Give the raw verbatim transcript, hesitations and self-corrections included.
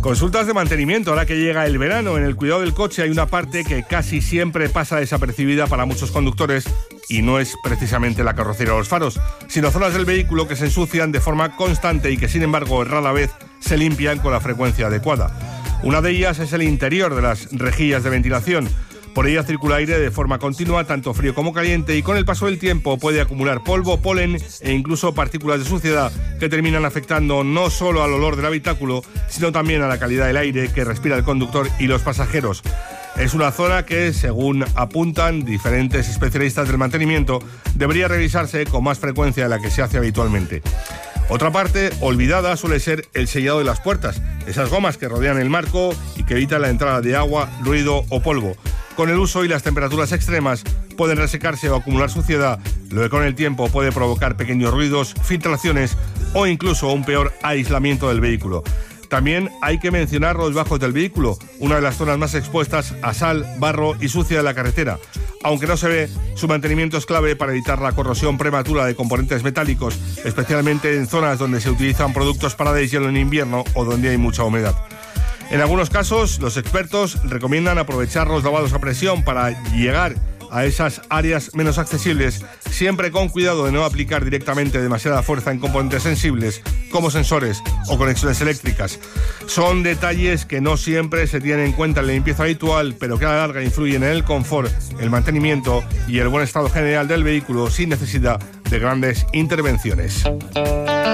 Consultas de mantenimiento. Ahora que llega el verano, en el cuidado del coche hay una parte que casi siempre pasa desapercibida para muchos conductores y no es precisamente la carrocería o los faros, sino zonas del vehículo que se ensucian de forma constante y que sin embargo rara vez se limpian con la frecuencia adecuada. Una de ellas es el interior de las rejillas de ventilación. Por ella circula aire de forma continua, tanto frío como caliente, y con el paso del tiempo puede acumular polvo, polen e incluso partículas de suciedad que terminan afectando no solo al olor del habitáculo, sino también a la calidad del aire que respira el conductor y los pasajeros. Es una zona que, según apuntan diferentes especialistas del mantenimiento, debería revisarse con más frecuencia de la que se hace habitualmente. Otra parte olvidada suele ser el sellado de las puertas, esas gomas que rodean el marco y que evitan la entrada de agua, ruido o polvo. Con el uso y las temperaturas extremas pueden resecarse o acumular suciedad, lo que con el tiempo puede provocar pequeños ruidos, filtraciones o incluso un peor aislamiento del vehículo. También hay que mencionar los bajos del vehículo, una de las zonas más expuestas a sal, barro y sucia de la carretera. Aunque no se ve, su mantenimiento es clave para evitar la corrosión prematura de componentes metálicos, especialmente en zonas donde se utilizan productos para deshielo en invierno o donde hay mucha humedad. En algunos casos, los expertos recomiendan aprovechar los lavados a presión para llegar a esas áreas menos accesibles, siempre con cuidado de no aplicar directamente demasiada fuerza en componentes sensibles, como sensores o conexiones eléctricas. Son detalles que no siempre se tienen en cuenta en la limpieza habitual, pero que a la larga influyen en el confort, el mantenimiento y el buen estado general del vehículo sin necesidad de grandes intervenciones.